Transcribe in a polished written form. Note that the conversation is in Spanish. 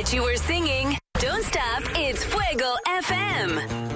thought you were singing. Don't stop, it's Fuego FM.